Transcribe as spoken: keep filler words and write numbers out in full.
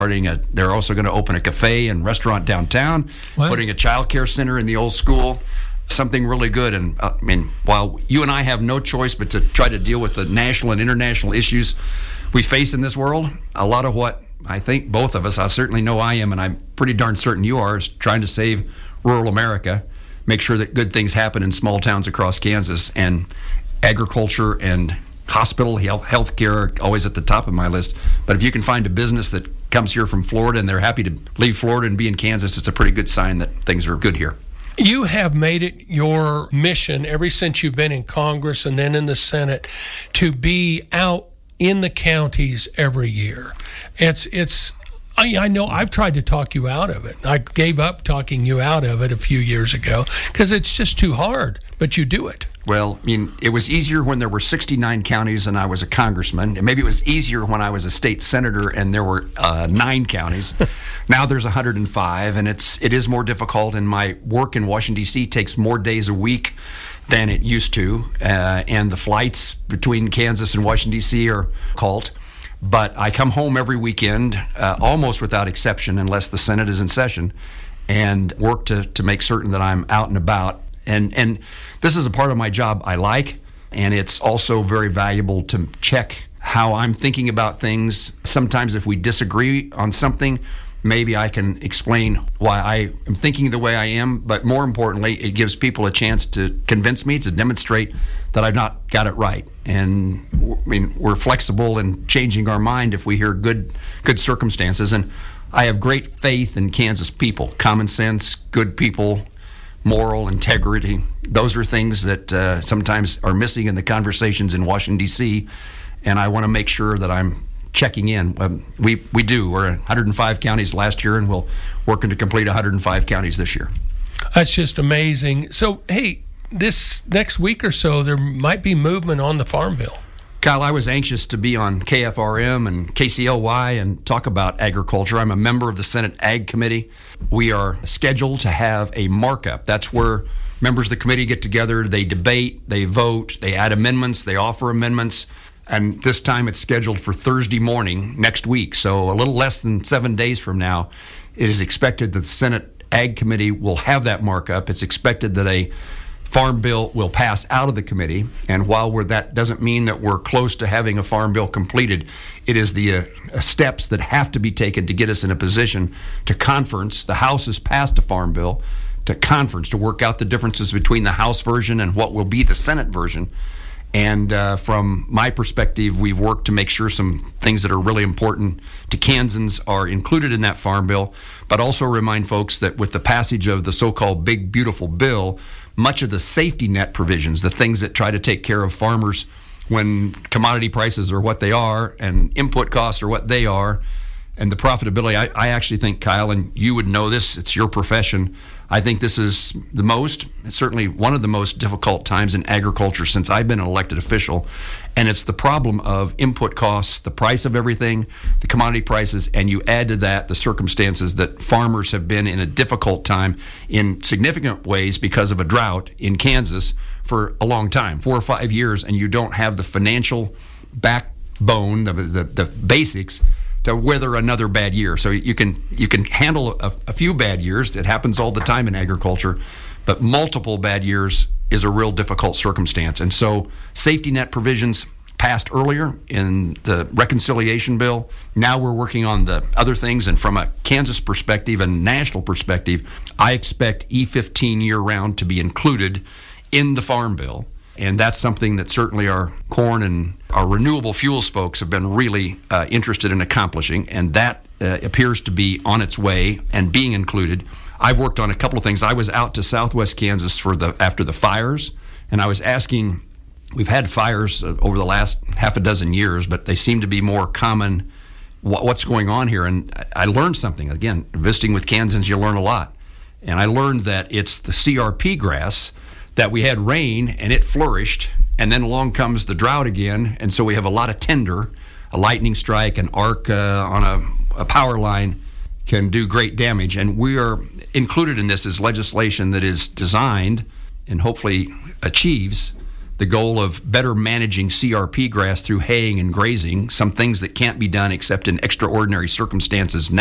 starting a, they're also going to open a cafe and restaurant downtown, wow. putting a child care center in the old school, something really good. And uh, I mean, while you and I have no choice but to try to deal with the national and international issues we face in this world, a lot of what I think both of us, I certainly know I am, and I'm pretty darn certain you are, is trying to save rural America, make sure that good things happen in small towns across Kansas, and agriculture and hospital health healthcare are always at the top of my list. But if you can find a business that comes here from Florida and they're happy to leave Florida and be in Kansas, it's a pretty good sign that things are good here. You have made it your mission ever since you've been in Congress and then in the Senate to be out in the counties every year. It's it's. I, I know I've tried to talk you out of it. I gave up talking you out of it a few years ago because it's just too hard, but you do it. Well, I mean, it was easier when there were sixty-nine counties and I was a congressman. And maybe it was easier when I was a state senator and there were uh, nine counties. Now there's one hundred five, and it's it is more difficult. And my work in Washington, D C takes more days a week than it used to. Uh, and the flights between Kansas and Washington, D C are called. But I come home every weekend, uh, almost without exception, unless the Senate is in session, and work to, to make certain that I'm out and about. And and this is a part of my job I like, and it's also very valuable to check how I'm thinking about things. Sometimes if we disagree on something, maybe I can explain why I am thinking the way I am, but more importantly, it gives people a chance to convince me, to demonstrate that I've not got it right. And I mean, we're flexible in changing our mind if we hear good good circumstances. And I have great faith in Kansas people, common sense, good people, moral integrity. Those are things that uh, sometimes are missing in the conversations in Washington, D C, and I want to make sure that I'm checking in. Um, we we do. We're in one hundred five counties last year, and we'll working to complete one hundred five counties this year. That's just amazing. So, hey, this next week or so, there might be movement on the Farm Bill. Kyle, I was anxious to be on K F R M and K C L Y and talk about agriculture. I'm a member of the Senate Ag Committee. We are scheduled to have a markup. That's where members of the committee get together, they debate, they vote, they add amendments, they offer amendments. And this time it's scheduled for Thursday morning next week. So a little less than seven days from now, it is expected that the Senate Ag Committee will have that markup. It's expected that a Farm Bill will pass out of the committee, and while we're, that doesn't mean that we're close to having a Farm Bill completed, it is the uh, steps that have to be taken to get us in a position to conference. The House has passed a Farm Bill to conference to work out the differences between the House version and what will be the Senate version. And uh, from my perspective, we've worked to make sure some things that are really important to Kansans are included in that Farm Bill, but also remind folks that with the passage of the so-called Big Beautiful Bill, much of the safety net provisions, the things that try to take care of farmers when commodity prices are what they are and input costs are what they are, and the profitability, I, I actually think, Kyle, and you would know this, it's your profession, I think this is the most, certainly one of the most difficult times in agriculture since I've been an elected official, and it's the problem of input costs, the price of everything, the commodity prices, and you add to that the circumstances that farmers have been in a difficult time in significant ways because of a drought in Kansas for a long time, four or five years, and you don't have the financial backbone, the, the, the basics, to weather another bad year. So you can you can handle a, a few bad years. It happens all the time in agriculture, but multiple bad years is a real difficult circumstance. And so safety net provisions passed earlier in the reconciliation bill. Now we're working on the other things, and from a Kansas perspective and national perspective, I expect E fifteen year-round to be included in the Farm Bill. And that's something that certainly our corn and our renewable fuels folks have been really uh, interested in accomplishing, and that uh, appears to be on its way and being included. I've worked on a couple of things. I was out to Southwest Kansas for the after the fires, and I was asking, we've had fires uh, over the last half a dozen years, but they seem to be more common. What, what's going on here? And I learned something. Again, visiting with Kansans, you learn a lot. And I learned that it's the C R P grass, that we had rain and it flourished, and then along comes the drought again, and so we have a lot of tinder. A lightning strike, an arc uh, on a, a power line can do great damage, and we are included in this as legislation that is designed and hopefully achieves the goal of better managing C R P grass through haying and grazing, some things that can't be done except in extraordinary circumstances